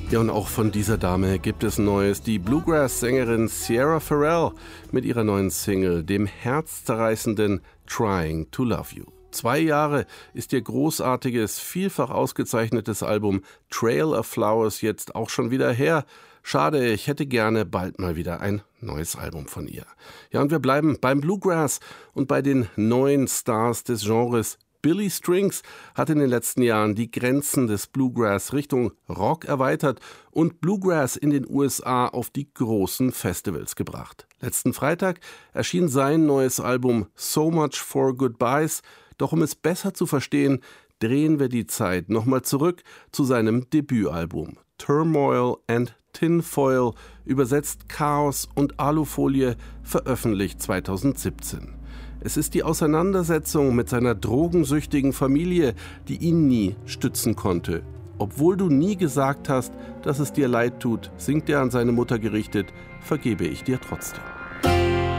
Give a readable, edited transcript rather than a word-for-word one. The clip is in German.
Ja, und auch von dieser Dame gibt es Neues. Die Bluegrass-Sängerin Sierra Farrell mit ihrer neuen Single, dem herzzerreißenden Trying to Love You. 2 Jahre ist ihr großartiges, vielfach ausgezeichnetes Album Trail of Flowers jetzt auch schon wieder her. Schade, ich hätte gerne bald mal wieder ein neues Album von ihr. Ja, und wir bleiben beim Bluegrass und bei den neuen Stars des Genres. Billy Strings hat in den letzten Jahren die Grenzen des Bluegrass Richtung Rock erweitert und Bluegrass in den USA auf die großen Festivals gebracht. Letzten Freitag erschien sein neues Album So Much for Goodbyes, doch um es besser zu verstehen, drehen wir die Zeit nochmal zurück zu seinem Debütalbum Turmoil and Tinfoil, übersetzt Chaos und Alufolie, veröffentlicht 2017. Es ist die Auseinandersetzung mit seiner drogensüchtigen Familie, die ihn nie stützen konnte. Obwohl du nie gesagt hast, dass es dir leid tut, singt er an seine Mutter gerichtet, vergebe ich dir trotzdem.